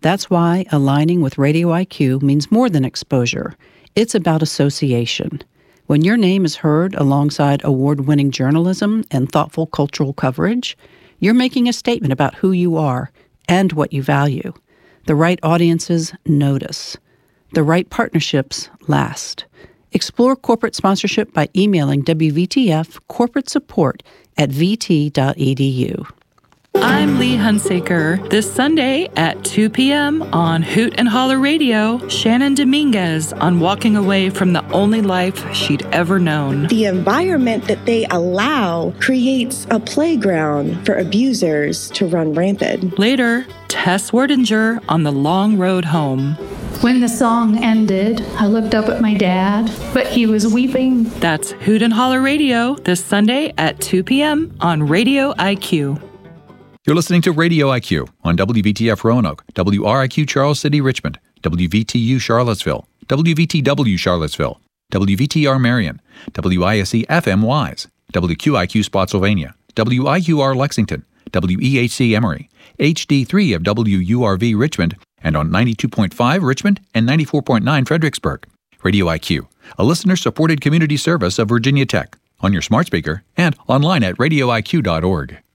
That's why aligning with Radio IQ means more than exposure. It's about association. When your name is heard alongside award-winning journalism and thoughtful cultural coverage, you're making a statement about who you are and what you value. The right audiences notice. The right partnerships last. Explore corporate sponsorship by emailing WVTF corporate support at vt.edu. I'm Lee Hunsaker. This Sunday at 2 p.m. on Hoot and Holler Radio, Shannon Dominguez on walking away from the only life she'd ever known. The environment that they allow creates a playground for abusers to run rampant. Later, Tess Werdinger on the long road home. When the song ended, I looked up at my dad, but he was weeping. That's Hoot and Holler Radio this Sunday at 2 p.m. on Radio IQ. You're listening to Radio IQ on WVTF Roanoke, WRIQ Charles City, Richmond, WVTU Charlottesville, WVTW Charlottesville, WVTR Marion, WISE FM Wise, WQIQ Spotsylvania, WIUR Lexington, WEHC Emory, HD3 of WURV Richmond, and on 92.5 Richmond and 94.9 Fredericksburg. Radio IQ, a listener-supported community service of Virginia Tech, on your smart speaker and online at radioiq.org.